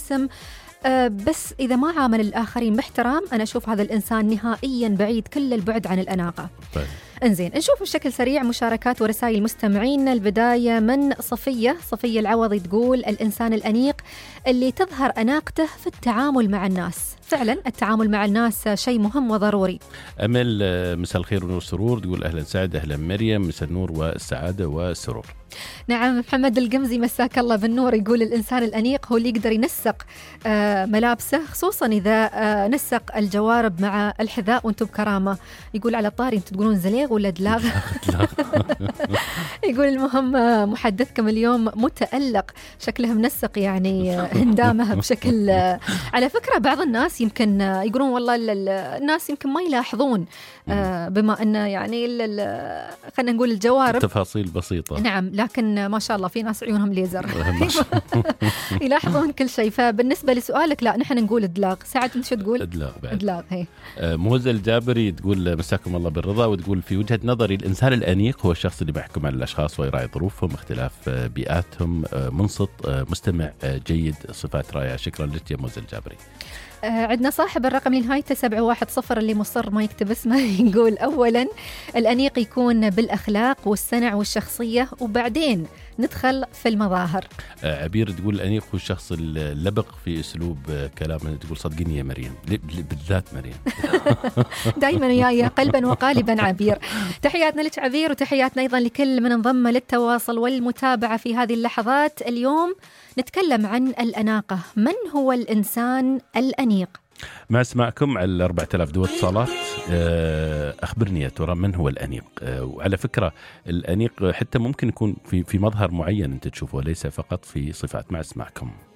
مبتسم، بس إذا ما عامل الآخرين باحترام أنا أشوف هذا الإنسان نهائيا بعيد كل البعد عن الأناقة. طيب. انزين، نشوف بشكل سريع مشاركات ورسائل مستمعين. البداية من صفية العوضي تقول الإنسان الأنيق اللي تظهر أناقته في التعامل مع الناس. فعلا التعامل مع الناس شيء مهم وضروري. أمل مساء الخير والنور والسرور تقول أهلا سعد، أهلا مريم، مساء النور والسعادة والسرور. نعم، محمد القمزي مساك الله بالنور يقول الإنسان الأنيق هو اللي يقدر ينسق ملابسه، خصوصا إذا نسق الجوارب مع الحذاء وانتم بكرامة. يقول على طاري انتم تقولون زليغ ولا دلاغ؟ يقول المهم محدثكم اليوم متألق، شكله منسق يعني هندامها بشكل على فكرة بعض الناس يمكن يقولون والله الناس يمكن ما يلاحظون بما أن يعني خلينا نقول الجوارب تفاصيل بسيطة. نعم، لكن ما شاء الله في ناس عيونهم ليزر يلاحظون كل شيء. فبالنسبة لسؤالك لا، نحن نقول دلاغ. سعد انت شو تقول؟ دلاغ. هي موزة الجابري تقول مساكم الله بالرضا، وتقول في وجهة نظري الإنسان الأنيق هو الشخص اللي بيحكم على الأشخاص ويراعي ظروفهم، اختلاف بيئاتهم، منصت، مستمع جيد، صفات رائعة. شكرا لك يا موزة الجابري. عندنا صاحب الرقم اللي نهايته 710 اللي مصر ما يكتب اسمه، يقول أولا الأنيق يكون بالأخلاق والصنع والشخصية، وبعدين ندخل في المظاهر. عبير تقول الأنيق هو الشخص اللبق في أسلوب كلامه. تقول صدقيني يا مريم، بالذات مريم دايما وياي قلبا وقالبا عبير. تحياتنا لك عبير، وتحياتنا أيضا لكل من انضم للتواصل والمتابعة في هذه اللحظات. اليوم نتكلم عن الأناقة. من هو الإنسان الأنيق؟ مع اسمعكم على 4000 دول اتصالات. أخبرني يا ترى من هو الأنيق؟ وعلى فكرة الأنيق حتى ممكن يكون في مظهر معين أنت تشوفه، ليس فقط في صفات. مع اسمعكم.